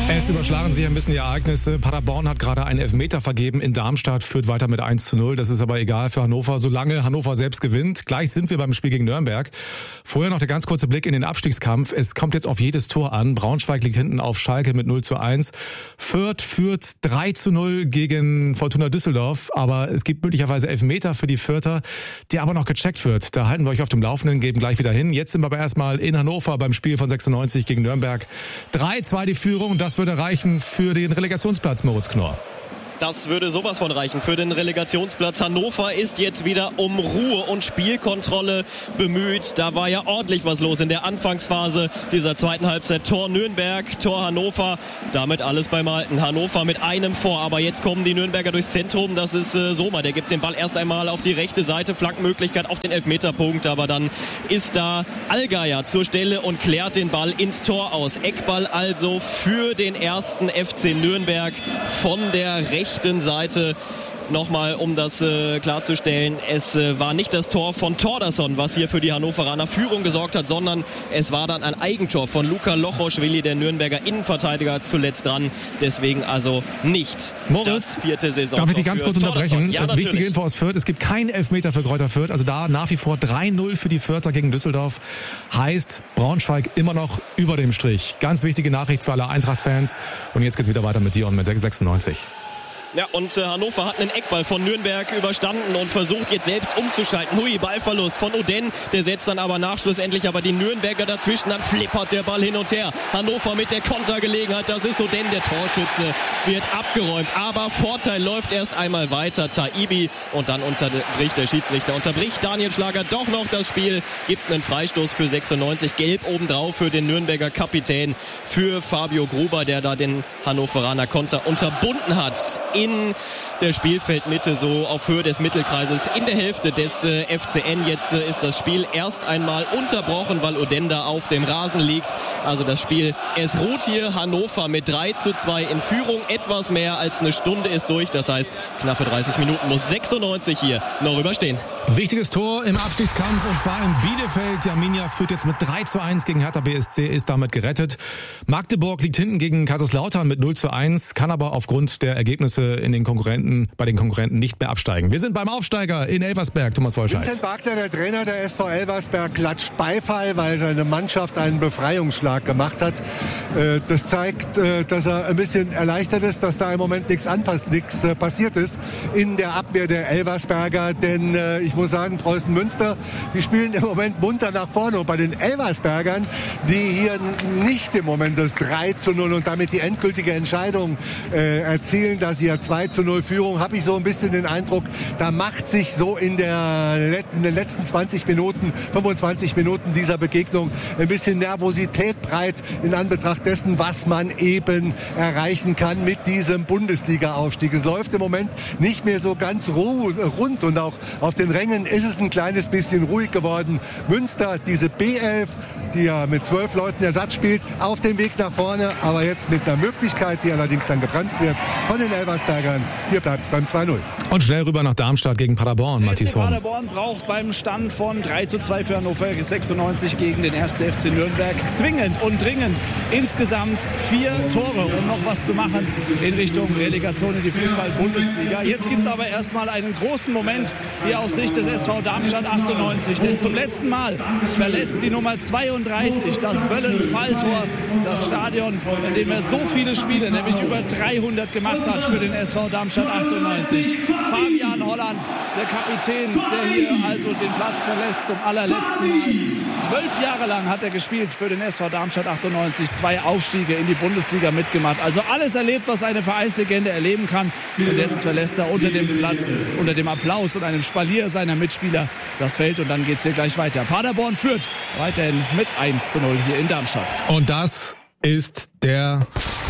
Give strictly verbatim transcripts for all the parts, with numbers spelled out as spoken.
Es überschlagen sich ein bisschen die Ereignisse. Paderborn hat gerade einen Elfmeter vergeben in Darmstadt, führt weiter mit eins zu null. Das ist aber egal für Hannover, solange Hannover selbst gewinnt. Gleich sind wir beim Spiel gegen Nürnberg. Vorher noch der ganz kurze Blick in den Abstiegskampf. Es kommt jetzt auf jedes Tor an. Braunschweig liegt hinten auf Schalke mit null zu eins. Fürth führt drei zu null gegen Fortuna Düsseldorf. Aber es gibt möglicherweise Elfmeter für die Fürther, der aber noch gecheckt wird. Da halten wir euch auf dem Laufenden, geben gleich wieder hin. Jetzt sind wir aber erstmal in Hannover beim Spiel von sechsundneunzig gegen Nürnberg. drei zu zwei die Führung. Das würde reichen für den Relegationsplatz, Moritz Knorr. Das würde sowas von reichen für den Relegationsplatz. Hannover ist jetzt wieder um Ruhe und Spielkontrolle bemüht. Da war ja ordentlich was los in der Anfangsphase dieser zweiten Halbzeit. Tor Nürnberg, Tor Hannover. Damit alles beim Alten. Hannover mit einem vor. Aber jetzt kommen die Nürnberger durchs Zentrum. Das ist äh, Sommer. Der gibt den Ball erst einmal auf die rechte Seite. Flankenmöglichkeit auf den Elfmeterpunkt. Aber dann ist da Allgeier zur Stelle und klärt den Ball ins Tor aus. Eckball also für den ersten F C Nürnberg von der rechten rechten Seite. Nochmal, um das äh, klarzustellen, es äh, war nicht das Tor von Thordarson, was hier für die Hannoveraner Führung gesorgt hat, sondern es war dann ein Eigentor von Luka Lochoschwili, der Nürnberger Innenverteidiger, zuletzt dran. Deswegen also nicht Moritz, das vierte Saison. darf ich dich ganz kurz unterbrechen? Ja, wichtige Info aus Fürth, es gibt keinen Elfmeter für Greuther Fürth, also da nach wie vor drei null für die Fürther gegen Düsseldorf. Heißt, Braunschweig immer noch über dem Strich. Ganz wichtige Nachricht für alle Eintracht-Fans. Und jetzt geht's wieder weiter mit Dion mit sechsundneunzig. Ja, und äh, Hannover hat einen Eckball von Nürnberg überstanden und versucht jetzt selbst umzuschalten. Hui, Ballverlust von Oden, der setzt dann aber nach schlussendlich aber die Nürnberger dazwischen, dann flippert der Ball hin und her. Hannover mit der Kontergelegenheit, das ist Oden, der Torschütze, wird abgeräumt. Aber Vorteil läuft erst einmal weiter, Taibi, und dann unterbricht der Schiedsrichter, unterbricht Daniel Schlager doch noch das Spiel, gibt einen Freistoß für sechsundneunzig, gelb obendrauf für den Nürnberger Kapitän, für Fabio Gruber, der da den Hannoveraner Konter unterbunden hat. In der Spielfeldmitte, so auf Höhe des Mittelkreises, in der Hälfte des äh, F C N. Jetzt äh, ist das Spiel erst einmal unterbrochen, weil Odenda auf dem Rasen liegt. Also das Spiel, es ruht hier. Hannover mit drei zu zwei in Führung. Etwas mehr als eine Stunde ist durch. Das heißt, knappe dreißig Minuten muss sechsundneunzig hier noch überstehen. Wichtiges Tor im Abstiegskampf, und zwar in Bielefeld. Arminia führt jetzt mit drei zu eins gegen Hertha B S C, ist damit gerettet. Magdeburg liegt hinten gegen Kaiserslautern mit null zu eins, kann aber aufgrund der Ergebnisse in den Konkurrenten, bei den Konkurrenten nicht mehr absteigen. Wir sind beim Aufsteiger in Elversberg, Thomas Wolscheiß. Vincent Wagner, der Trainer der S V Elversberg, klatscht Beifall, weil seine Mannschaft einen Befreiungsschlag gemacht hat. Das zeigt, dass er ein bisschen erleichtert ist, dass da im Moment nichts anpasst, nichts passiert ist in der Abwehr der Elversberger. Denn ich muss sagen, Preußen Münster, die spielen im Moment munter nach vorne. Und bei den Elversbergern, die hier nicht im Moment das drei zu null und damit die endgültige Entscheidung äh, erzielen, dass sie ja zwei zu null Führung, habe ich so ein bisschen den Eindruck, da macht sich so in, der, in den letzten zwanzig Minuten, fünfundzwanzig Minuten dieser Begegnung ein bisschen Nervosität breit in Anbetracht dessen, was man eben erreichen kann mit diesem Bundesliga-Aufstieg. Es läuft im Moment nicht mehr so ganz rund und auch auf den Rängen ist es ein kleines bisschen ruhig geworden. Münster, diese B elf, die ja mit zwölf Leuten Ersatz spielt, auf dem Weg nach vorne, aber jetzt mit einer Möglichkeit, die allerdings dann gebremst wird von den Elversbergern. Hier bleibt es beim zwei null. Und schnell rüber nach Darmstadt gegen Paderborn, Matthias Horn. Paderborn braucht beim Stand von drei zu zwei für Hannover sechsundneunzig gegen den ersten F C Nürnberg zwingend und dringend insgesamt vier Tore, um noch was zu machen in Richtung Relegation in die Fußball-Bundesliga. Jetzt gibt es aber erstmal einen großen Moment hier aus Sicht des S V Darmstadt achtundneunzig, denn zum letzten Mal verlässt die Nummer zweiunddreißig, das Böllen-Falltor, das Stadion, in dem er so viele Spiele, nämlich über dreihundert gemacht hat für den S V Darmstadt achtundneunzig. Fabian Holland, der Kapitän, der hier also den Platz verlässt zum allerletzten Mal. Zwölf Jahre lang hat er gespielt für den S V Darmstadt achtundneunzig, zwei Aufstiege in die Bundesliga mitgemacht. Also alles erlebt, was eine Vereinslegende erleben kann. Und jetzt verlässt er unter dem Platz, unter dem Applaus und einem Spalier seiner Mitspieler das Feld. Und dann geht es hier gleich weiter. Paderborn führt weiterhin mit eins zu null hier in Darmstadt. Und das ist der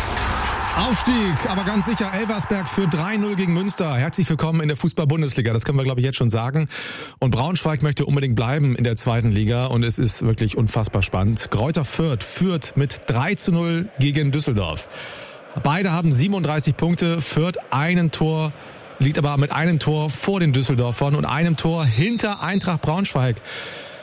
Aufstieg, aber ganz sicher. Elversberg für drei null gegen Münster. Herzlich willkommen in der Fußball-Bundesliga. Das können wir, glaube ich, jetzt schon sagen. Und Braunschweig möchte unbedingt bleiben in der zweiten Liga. Und es ist wirklich unfassbar spannend. Greuther Fürth führt mit drei zu null gegen Düsseldorf. Beide haben siebenunddreißig Punkte. Fürth einen Tor, liegt aber mit einem Tor vor den Düsseldorfern und einem Tor hinter Eintracht Braunschweig.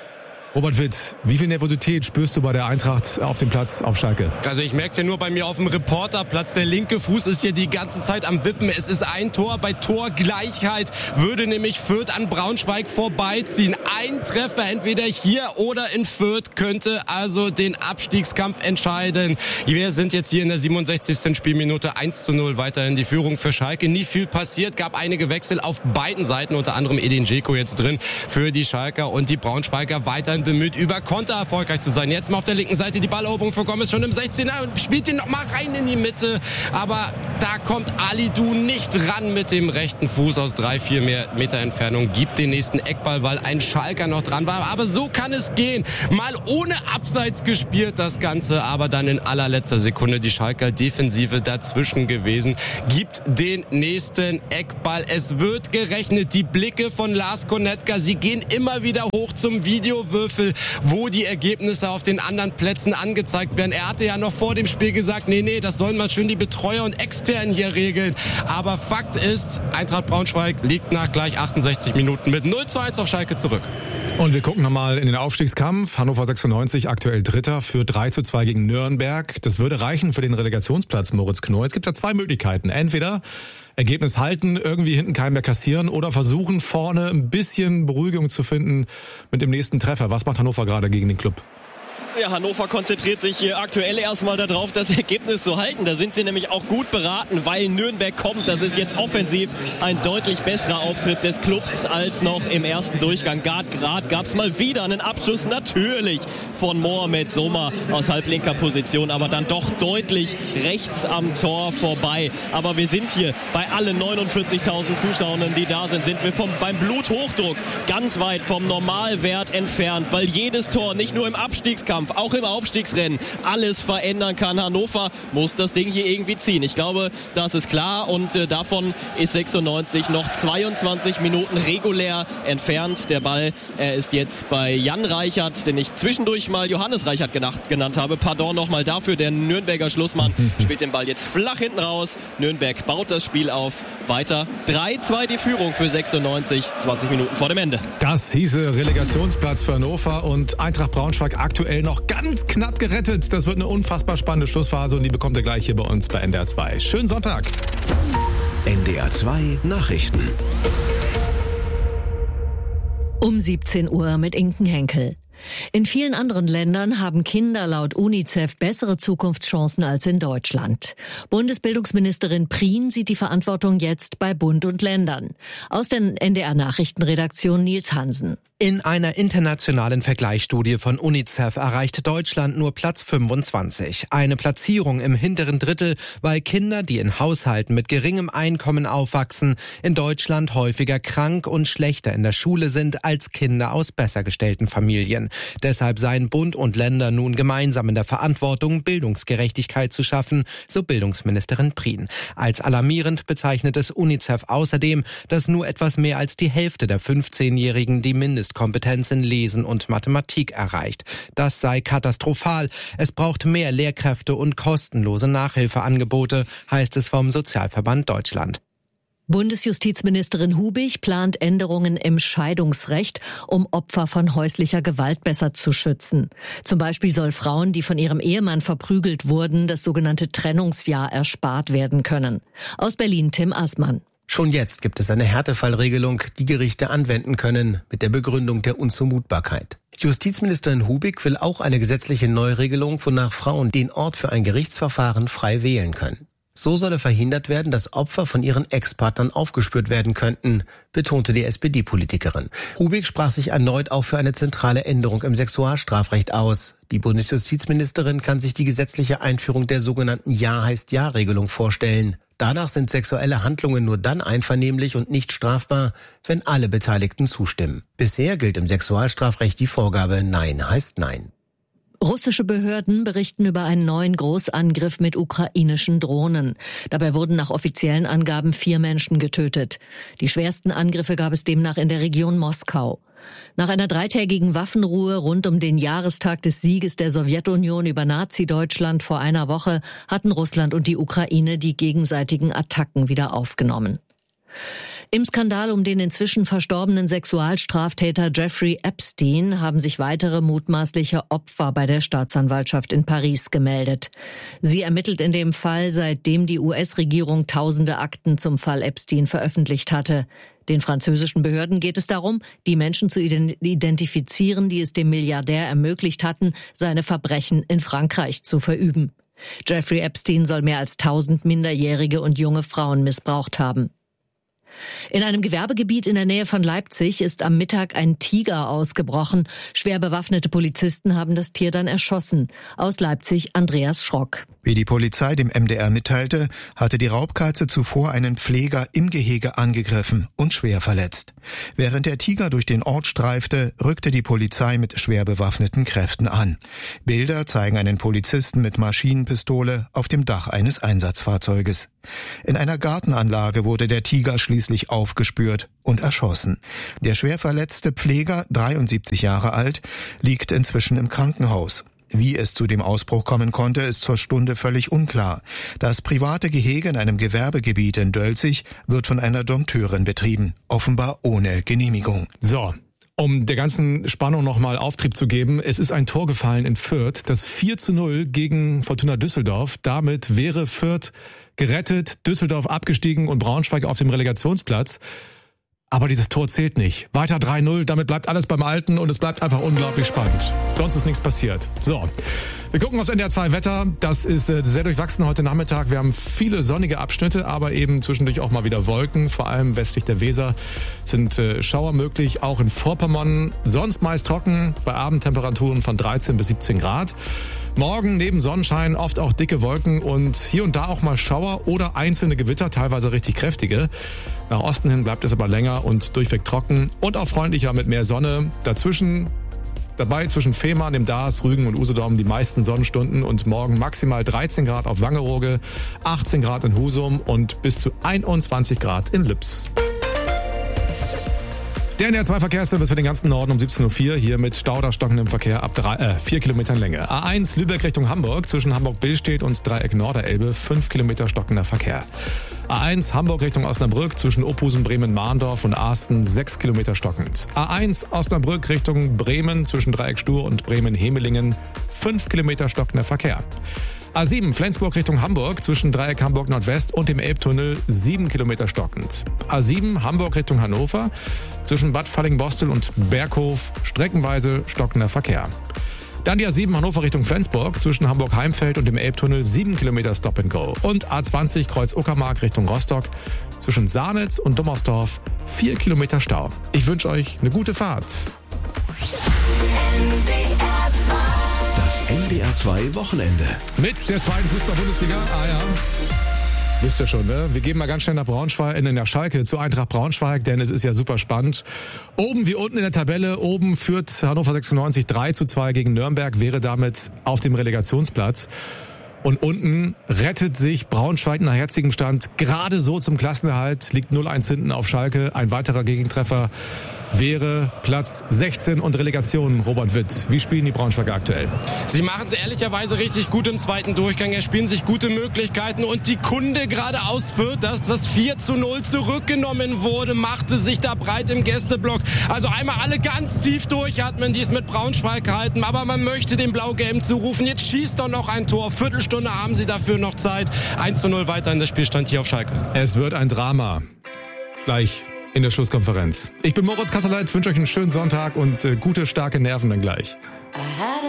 Robert Witt, wie viel Nervosität spürst du bei der Eintracht auf dem Platz auf Schalke? Also ich merke es ja nur bei mir auf dem Reporterplatz. Der linke Fuß ist hier die ganze Zeit am Wippen. Es ist ein Tor. Bei Torgleichheit würde nämlich Fürth an Braunschweig vorbeiziehen. Ein Treffer entweder hier oder in Fürth könnte also den Abstiegskampf entscheiden. Wir sind jetzt hier in der siebenundsechzigsten Spielminute. eins zu null weiterhin die Führung für Schalke. Nie viel passiert. Gab einige Wechsel auf beiden Seiten. Unter anderem Edin Dzeko jetzt drin für die Schalker. Und die Braunschweiger weiterhin bemüht, über Konter erfolgreich zu sein. Jetzt mal auf der linken Seite die Balleroberung für Gomez schon im sechzehner und spielt ihn noch mal rein in die Mitte. Aber da kommt Alidou nicht ran mit dem rechten Fuß aus drei, vier Meter Entfernung. Gibt den nächsten Eckball, weil ein Schalker noch dran war. Aber so kann es gehen. Mal ohne Abseits gespielt das Ganze, aber dann in allerletzter Sekunde die Schalker Defensive dazwischen gewesen. Gibt den nächsten Eckball. Es wird gerechnet. Die Blicke von Lars Konetka, sie gehen immer wieder hoch zum Videowürfel, wo die Ergebnisse auf den anderen Plätzen angezeigt werden. Er hatte ja noch vor dem Spiel gesagt, nee, nee, das sollen mal schön die Betreuer und Externen hier regeln. Aber Fakt ist, Eintracht Braunschweig liegt nach gleich achtundsechzig Minuten mit null zu eins auf Schalke zurück. Und wir gucken nochmal in den Aufstiegskampf. Hannover sechsundneunzig, aktuell Dritter, für drei zu zwei gegen Nürnberg. Das würde reichen für den Relegationsplatz, Moritz Knorr. Es gibt da zwei Möglichkeiten. Entweder Ergebnis halten, irgendwie hinten keinen mehr kassieren oder versuchen vorne ein bisschen Beruhigung zu finden mit dem nächsten Treffer. Was macht Hannover gerade gegen den Club? Ja, Hannover konzentriert sich hier aktuell erstmal darauf, das Ergebnis zu halten. Da sind sie nämlich auch gut beraten, weil Nürnberg kommt. Das ist jetzt offensiv ein deutlich besserer Auftritt des Clubs als noch im ersten Durchgang. Gerade gab es mal wieder einen Abschuss, natürlich von Mohamed Soma aus halblinker Position, aber dann doch deutlich rechts am Tor vorbei. Aber wir sind hier bei allen neunundvierzigtausend Zuschauern, die da sind, sind wir vom, beim Bluthochdruck ganz weit vom Normalwert entfernt, weil jedes Tor nicht nur im Abstiegskampf, auch im Aufstiegsrennen alles verändern kann. Hannover muss das Ding hier irgendwie ziehen. Ich glaube, das ist klar und äh, davon ist sechsundneunzig noch zweiundzwanzig Minuten regulär entfernt. Der Ball äh, ist jetzt bei Jan Reichert, den ich zwischendurch mal Johannes Reichert genannt, genannt habe. Pardon nochmal dafür. Der Nürnberger Schlussmann spielt den Ball jetzt flach hinten raus. Nürnberg baut das Spiel auf. Weiter drei zwei die Führung für sechsundneunzig, zwanzig Minuten vor dem Ende. Das hieße Relegationsplatz für Hannover und Eintracht Braunschweig aktuell noch ganz knapp gerettet. Das wird eine unfassbar spannende Schlussphase und die bekommt ihr gleich hier bei uns bei N D R zwei. Schönen Sonntag. N D R zwei Nachrichten. Um siebzehn Uhr mit Inken Henkel. In vielen anderen Ländern haben Kinder laut UNICEF bessere Zukunftschancen als in Deutschland. Bundesbildungsministerin Prien sieht die Verantwortung jetzt bei Bund und Ländern. Aus der N D R-Nachrichtenredaktion Nils Hansen. In einer internationalen Vergleichsstudie von UNICEF erreicht Deutschland nur Platz fünfundzwanzig. Eine Platzierung im hinteren Drittel, weil Kinder, die in Haushalten mit geringem Einkommen aufwachsen, in Deutschland häufiger krank und schlechter in der Schule sind als Kinder aus besser gestellten Familien. Deshalb seien Bund und Länder nun gemeinsam in der Verantwortung, Bildungsgerechtigkeit zu schaffen, so Bildungsministerin Prien. Als alarmierend bezeichnet es UNICEF außerdem, dass nur etwas mehr als die Hälfte der fünfzehnjährigen die Mindestkompetenz in Lesen und Mathematik erreicht. Das sei katastrophal. Es braucht mehr Lehrkräfte und kostenlose Nachhilfeangebote, heißt es vom Sozialverband Deutschland. Bundesjustizministerin Hubig plant Änderungen im Scheidungsrecht, um Opfer von häuslicher Gewalt besser zu schützen. Zum Beispiel soll Frauen, die von ihrem Ehemann verprügelt wurden, das sogenannte Trennungsjahr erspart werden können. Aus Berlin Tim Assmann. Schon jetzt gibt es eine Härtefallregelung, die Gerichte anwenden können, mit der Begründung der Unzumutbarkeit. Justizministerin Hubig will auch eine gesetzliche Neuregelung, wonach Frauen den Ort für ein Gerichtsverfahren frei wählen können. So solle verhindert werden, dass Opfer von ihren Ex-Partnern aufgespürt werden könnten, betonte die S P D-Politikerin. Hubig sprach sich erneut auch für eine zentrale Änderung im Sexualstrafrecht aus. Die Bundesjustizministerin kann sich die gesetzliche Einführung der sogenannten Ja heißt Ja-Regelung vorstellen. Danach sind sexuelle Handlungen nur dann einvernehmlich und nicht strafbar, wenn alle Beteiligten zustimmen. Bisher gilt im Sexualstrafrecht die Vorgabe Nein heißt Nein. Russische Behörden berichten über einen neuen Großangriff mit ukrainischen Drohnen. Dabei wurden nach offiziellen Angaben vier Menschen getötet. Die schwersten Angriffe gab es demnach in der Region Moskau. Nach einer dreitägigen Waffenruhe rund um den Jahrestag des Sieges der Sowjetunion über Nazi-Deutschland vor einer Woche hatten Russland und die Ukraine die gegenseitigen Attacken wieder aufgenommen. Im Skandal um den inzwischen verstorbenen Sexualstraftäter Jeffrey Epstein haben sich weitere mutmaßliche Opfer bei der Staatsanwaltschaft in Paris gemeldet. Sie ermittelt in dem Fall, seitdem die U S-Regierung tausende Akten zum Fall Epstein veröffentlicht hatte. Den französischen Behörden geht es darum, die Menschen zu identifizieren, die es dem Milliardär ermöglicht hatten, seine Verbrechen in Frankreich zu verüben. Jeffrey Epstein soll mehr als tausend Minderjährige und junge Frauen missbraucht haben. In einem Gewerbegebiet in der Nähe von Leipzig ist am Mittag ein Tiger ausgebrochen. Schwer bewaffnete Polizisten haben das Tier dann erschossen. Aus Leipzig Andreas Schrock. Wie die Polizei dem M D R mitteilte, hatte die Raubkatze zuvor einen Pfleger im Gehege angegriffen und schwer verletzt. Während der Tiger durch den Ort streifte, rückte die Polizei mit schwer bewaffneten Kräften an. Bilder zeigen einen Polizisten mit Maschinenpistole auf dem Dach eines Einsatzfahrzeuges. In einer Gartenanlage wurde der Tiger schließlich aufgespürt und erschossen. Der schwer verletzte Pfleger, dreiundsiebzig Jahre alt, liegt inzwischen im Krankenhaus. Wie es zu dem Ausbruch kommen konnte, ist zur Stunde völlig unklar. Das private Gehege in einem Gewerbegebiet in Dölzig wird von einer Dompteurin betrieben, offenbar ohne Genehmigung. So, um der ganzen Spannung nochmal Auftrieb zu geben, es ist ein Tor gefallen in Fürth, das vier zu null gegen Fortuna Düsseldorf. Damit wäre Fürth gerettet, Düsseldorf abgestiegen und Braunschweig auf dem Relegationsplatz. Aber dieses Tor zählt nicht. Weiter drei null, damit bleibt alles beim Alten und es bleibt einfach unglaublich spannend. Sonst ist nichts passiert. So, wir gucken aufs N D R zwei Wetter. Das ist sehr durchwachsen heute Nachmittag. Wir haben viele sonnige Abschnitte, aber eben zwischendurch auch mal wieder Wolken. Vor allem westlich der Weser sind Schauer möglich, auch in Vorpommern. Sonst meist trocken, bei Abendtemperaturen von dreizehn bis siebzehn Grad. Morgen neben Sonnenschein oft auch dicke Wolken und hier und da auch mal Schauer oder einzelne Gewitter, teilweise richtig kräftige. Nach Osten hin bleibt es aber länger und durchweg trocken und auch freundlicher mit mehr Sonne. Dazwischen, dabei zwischen Fehmarn, dem Daas, Rügen und Usedom die meisten Sonnenstunden und morgen maximal dreizehn Grad auf Wangerooge, achtzehn Grad in Husum und bis zu einundzwanzig Grad in Lips. Der N D R zwei Verkehrsservice für den ganzen Norden um siebzehn Uhr vier, hier mit Stau oder stockendem Verkehr ab drei, äh, vier Kilometern Länge. A eins Lübeck Richtung Hamburg, zwischen Hamburg-Billstedt und Dreieck Norderelbe, fünf Kilometer stockender Verkehr. A eins Hamburg Richtung Osnabrück, zwischen Opusen, Bremen, Mahndorf und Ahsten, sechs Kilometer stockend. A eins Osnabrück Richtung Bremen, zwischen Dreieck Stur und Bremen-Hemelingen, fünf Kilometer stockender Verkehr. A sieben Flensburg Richtung Hamburg, zwischen Dreieck Hamburg Nordwest und dem Elbtunnel, sieben Kilometer stockend. A sieben Hamburg Richtung Hannover, zwischen Bad Fallingbostel und Berghof, streckenweise stockender Verkehr. Dann die A sieben Hannover Richtung Flensburg, zwischen Hamburg-Heimfeld und dem Elbtunnel, sieben Kilometer Stop and Go. Und A zwanzig Kreuz Uckermark Richtung Rostock, zwischen Sarnitz und Dummersdorf, vier Kilometer Stau. Ich wünsche euch eine gute Fahrt. N D R zwei Wochenende. Mit der zweiten Fußball-Bundesliga. Ah ja. Wisst ihr schon, ne? Wir gehen mal ganz schnell nach Braunschweig, in der Schalke zu Eintracht Braunschweig, denn es ist ja super spannend. Oben wie unten in der Tabelle, oben führt Hannover sechsundneunzig drei zu zwei gegen Nürnberg, wäre damit auf dem Relegationsplatz. Und unten rettet sich Braunschweig nach jetzigem Stand gerade so zum Klassenerhalt, liegt null eins hinten auf Schalke. Ein weiterer Gegentreffer wäre Platz sechzehn und Relegation. Robert Witt, wie spielen die Braunschweiger aktuell? Sie machen es ehrlicherweise richtig gut im zweiten Durchgang. Er spielen sich gute Möglichkeiten und die Kunde gerade ausführt, dass das vier zu null zurückgenommen wurde, machte sich da breit im Gästeblock. Also einmal alle ganz tief durchatmen, die es mit Braunschweig halten, aber man möchte den Blau-Gelben zurufen. Jetzt schießt doch noch ein Tor. Viertelstunde haben sie dafür noch Zeit. eins zu null weiter in der Spielstand hier auf Schalke. Es wird ein Drama. Gleich in der Schlusskonferenz. Ich bin Moritz Kasserleit, wünsche euch einen schönen Sonntag und äh, gute, starke Nerven dann gleich.